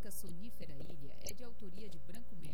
música Sonífera Ilha é de autoria de Branco Melo.